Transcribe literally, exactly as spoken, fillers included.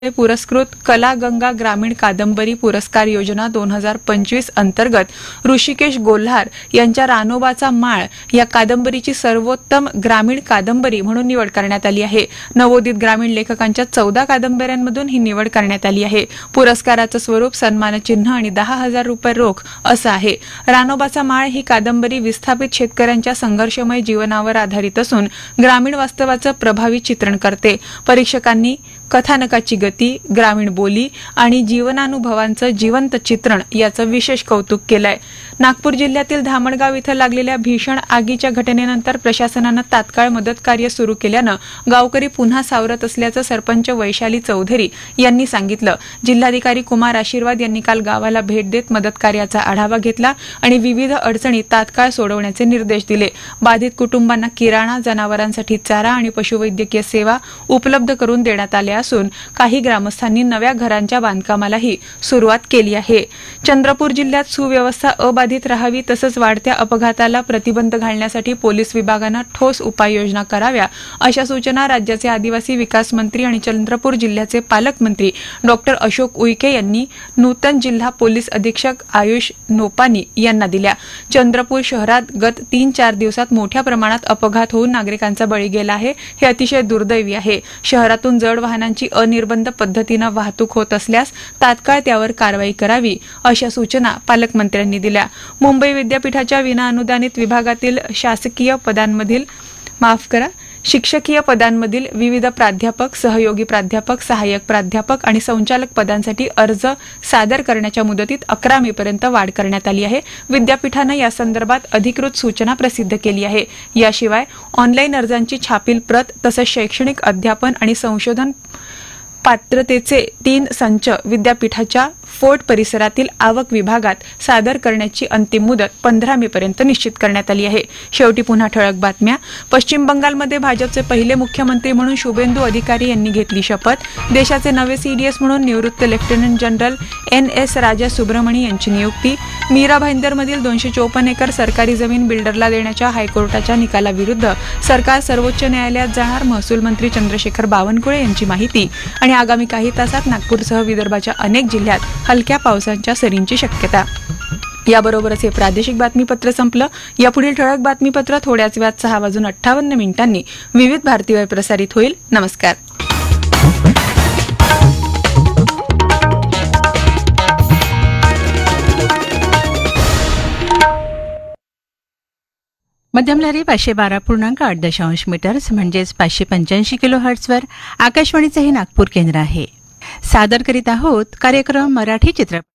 पुरस्कृत कला गंगा ग्रामीण कादंबरी पुरस्कार योजना दोन हजार पंचवीस अंतर्गत ऋषिकेश गोल्हार यांच्या रानोबाचा माळ या कादंबरीची सर्वोत्तम ग्रामीण कादंबरी म्हणून निवड करण्यात आली आहे. नवोदित ग्रामीण लेखकांच्या चौदा कादंबऱ्यांमधून ही निवड करण्यात आली आहे. पुरस्काराचं स्वरूप सन्मानचिन्ह आणि दहा हजार रुपये रोख असं आहे. रानोबाचा माळ ही कादंबरी विस्थापित शेतकऱ्यांच्या संघर्षमय जीवनावर आधारित असून ग्रामीण वास्तवाचं प्रभावी चित्रण करते. परीक्षकांनी कथानकाची गती, ग्रामीण बोली आणि जीवनानुभवांचं जिवंत चित्रण याचं विशेष कौतुक केलंय. नागपूर जिल्ह्यातील धामणगाव इथं लागलेल्या भीषण आगीच्या घटनेनंतर प्रशासनानं तात्काळ मदत कार्य सुरू केल्यानं गावकरी पुन्हा सावरत असल्याचं सरपंच वैशाली चौधरी यांनी सांगितलं. जिल्हाधिकारी कुमार आशीर्वाद यांनी काल गावाला भेट देत मदत कार्याचा आढावा घेतला आणि विविध अडचणी तात्काळ सोडवण्याचे निर्देश दिले. बाधित कुटुंबांना किराणा, जनावरांसाठी चारा आणि पशुवैद्यकीय सेवा उपलब्ध करून देण्यात आल्या असून काही ग्रामस्थांनी नव्या घरांच्या बांधकामालाही सुरुवात केली आहे. चंद्रपूर जिल्ह्यात सुव्यवस्था अबाधित राहावी तसंच वाढत्या अपघाताला प्रतिबंध घालण्यासाठी पोलीस विभागानं ठोस उपाययोजना कराव्या अशा सूचना राज्याचे आदिवासी विकास मंत्री आणि चंद्रपूर जिल्ह्याचे पालकमंत्री डॉक्टर अशोक उईके यांनी नूतन जिल्हा पोलीस अधीक्षक आयुष नोपानी यांना दिल्या. चंद्रपूर शहरात गत तीन चार दिवसात मोठ्या प्रमाणात अपघात होऊन नागरिकांचा बळी गेला आहे. हे अतिशय दुर्दैवी आहे. शहरातून जड वाहनांची अनिर्बंध पद्धतीनं वाहतूक होत असल्यास तात्काळ त्यावर कारवाई करावी अशा सूचना पालकमंत्र्यांनी दिल्या. मुंबई विद्यापीठाच्या विनाअनुदानित विभागातील शासकीय पदांमधील माफ करा शिक्षकीय पदांमधील विविध प्राध्यापक, सहयोगी प्राध्यापक, सहाय्यक प्राध्यापक आणि संचालक पदांसाठी अर्ज सादर करण्याच्या मुदतीत अकरा मे पर्यंत वाढ करण्यात आली आहे. विद्यापीठानं या संदर्भात अधिकृत सूचना प्रसिद्ध केली आहे. याशिवाय ऑनलाईन अर्जांची छापील प्रत तसंच शैक्षणिक अध्यापन आणि संशोधन पात्रतेचे तीन संच विद्यापीठाच्या फोर्ट परिसरातील आवक विभागात सादर करण्याची अंतिम मुदत पंधरा मे पर्यंत निश्चित करण्यात आली आहे. शेवटी पुन्हा ठळक बातम्या. पश्चिम बंगालमध्ये भाजपचे पहिले मुख्यमंत्री म्हणून शुभेंदू अधिकारी यांनी घेतली शपथ. देशाचे नवे सीडीएस म्हणून निवृत्त लेफ्टनंट जनरल एन एस राजा सुब्रमणी यांची नियुक्ती. मीरा भाईंदरमधील दोनशे चौपन्न एकर सरकारी जमीन बिल्डरला देण्याच्या हायकोर्टाच्या निकालाविरुद्ध सरकार सर्वोच्च न्यायालयात जाणार. महसूल मंत्री चंद्रशेखर बावनकुळे यांची माहिती. आणि आगामी काही तासात नागपूरसह विदर्भाच्या अनेक जिल्ह्यात हलक्या पावसाच्या सरींची शक्यता. याबरोबरच हे प्रादेशिक बातमीपत्र संपलं. यापुढील ठळक बातमीपत्र थोड्याच वेळात सहा वाजून अठ्ठावन्न मिनिटांनी विविध भारतीवर प्रसारित होईल. नमस्कार. मध्यम लहरी पाचशे बारा पूर्णांक आठ दशांश मीटर्स म्हणजेच पाचशे पंच्याऐंशी किलो हर्ट्सवर आकाशवाणीचं हे नागपूर केंद्र आहे. सादर करीत आहोत कार्यक्रम मराठी चित्रपट.